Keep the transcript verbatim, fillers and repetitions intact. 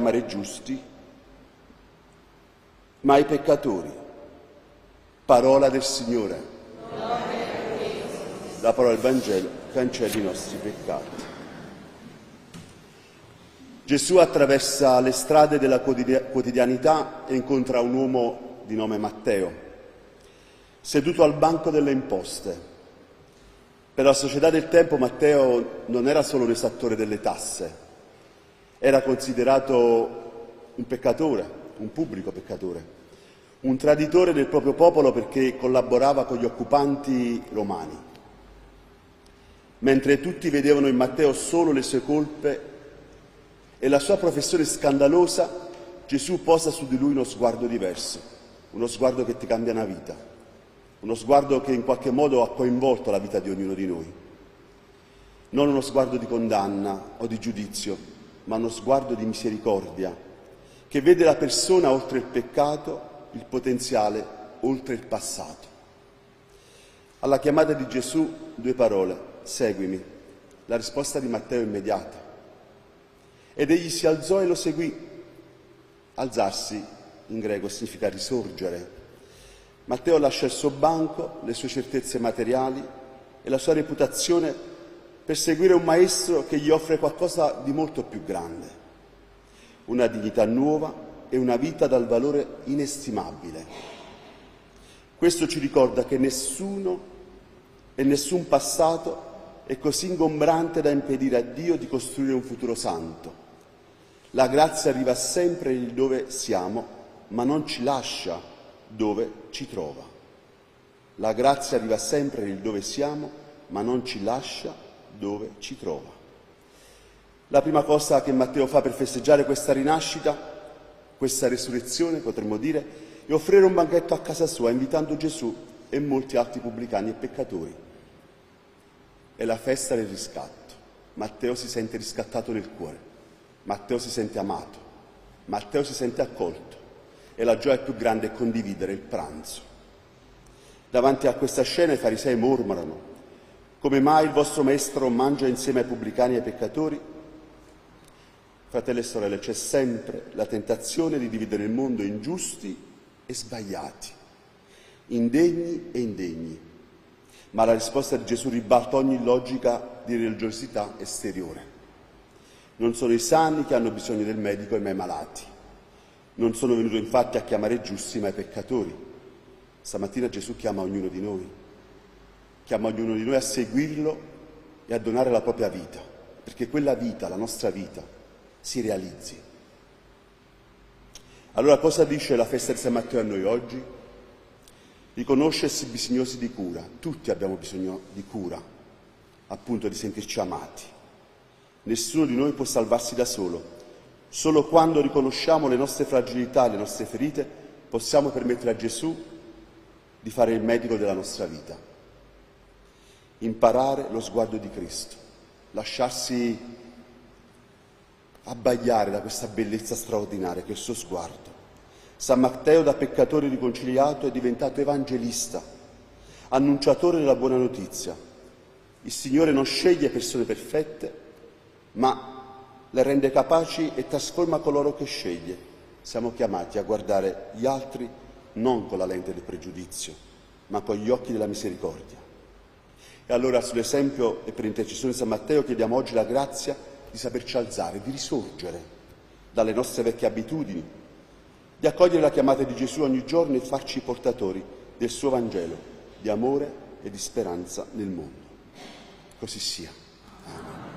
chiamare giusti, ma i peccatori. Parola del Signore. La parola del Vangelo cancelli i nostri peccati. Gesù attraversa le strade della quotidianità e incontra un uomo di nome Matteo, seduto al banco delle imposte. Per la società del tempo Matteo non era solo un esattore delle tasse, era considerato un peccatore, un pubblico peccatore, un traditore del proprio popolo perché collaborava con gli occupanti romani. Mentre tutti vedevano in Matteo solo le sue colpe e la sua professione scandalosa, Gesù posa su di lui uno sguardo diverso, uno sguardo che ti cambia una vita, uno sguardo che in qualche modo ha coinvolto la vita di ognuno di noi. Non uno sguardo di condanna o di giudizio, ma uno sguardo di misericordia, che vede la persona oltre il peccato, il potenziale oltre il passato. Alla chiamata di Gesù, due parole: seguimi. La risposta di Matteo è immediata. Ed egli si alzò e lo seguì. Alzarsi in greco significa risorgere. Matteo lascia il suo banco, le sue certezze materiali e la sua reputazione per seguire un maestro che gli offre qualcosa di molto più grande, una dignità nuova e una vita dal valore inestimabile. Questo ci ricorda che nessuno e nessun passato è così ingombrante da impedire a Dio di costruire un futuro santo. La grazia arriva sempre lì dove siamo, ma non ci lascia dove ci trova. La grazia arriva sempre lì dove siamo, ma non ci lascia dove ci trova. La prima cosa che Matteo fa per festeggiare questa rinascita, questa resurrezione, potremmo dire, è offrire un banchetto a casa sua, invitando Gesù e molti altri pubblicani e peccatori. È la festa del riscatto. Matteo si sente riscattato nel cuore. Matteo si sente amato, Matteo si sente accolto e la gioia più grande è condividere il pranzo. Davanti a questa scena i farisei mormorano: come mai il vostro maestro mangia insieme ai pubblicani e ai peccatori? Fratelli e sorelle, c'è sempre la tentazione di dividere il mondo in giusti e sbagliati, indegni e indegni, ma la risposta di Gesù ribalta ogni logica di religiosità esteriore. Non sono i sani che hanno bisogno del medico, ma i malati. Non sono venuto infatti a chiamare giusti, ma i peccatori. Stamattina Gesù chiama ognuno di noi, chiama ognuno di noi a seguirlo e a donare la propria vita, perché quella vita, la nostra vita, si realizzi. Allora cosa dice la festa di San Matteo a noi oggi? Riconoscersi bisognosi di cura. Tutti abbiamo bisogno di cura, appunto di sentirci amati. Nessuno di noi può salvarsi da solo. Solo quando riconosciamo le nostre fragilità, le nostre ferite, possiamo permettere a Gesù di fare il medico della nostra vita. Imparare lo sguardo di Cristo, lasciarsi abbagliare da questa bellezza straordinaria che è il suo sguardo. San Matteo, da peccatore riconciliato, è diventato evangelista, annunciatore della buona notizia. Il Signore non sceglie persone perfette, ma le rende capaci e trasforma coloro che sceglie. Siamo chiamati a guardare gli altri non con la lente del pregiudizio, ma con gli occhi della misericordia. E allora, sull'esempio e per intercessione di San Matteo, chiediamo oggi la grazia di saperci alzare, di risorgere dalle nostre vecchie abitudini, di accogliere la chiamata di Gesù ogni giorno e farci portatori del suo Vangelo di amore e di speranza nel mondo. Così sia. Amen.